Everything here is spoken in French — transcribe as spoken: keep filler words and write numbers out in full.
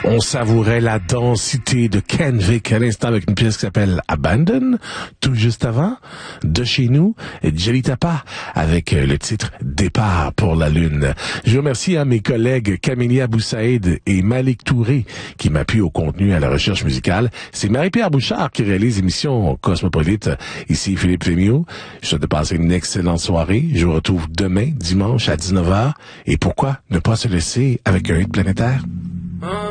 On savourait la densité de Ken Vick à l'instant avec une pièce qui s'appelle Abandon. Tout juste avant, de chez nous, Jelly Tapa avec le titre Départ pour la Lune. Je remercie à mes collègues Camélia Boussaïd et Malik Touré qui m'appuient au contenu à la recherche musicale. C'est Marie-Pierre Bouchard qui réalise l'émission Cosmopolite. Ici Philippe Fémiot. Je souhaite de passer une excellente soirée. Je vous retrouve demain, dimanche à dix-neuf heures. Et pourquoi ne pas se laisser avec un hit planétaire?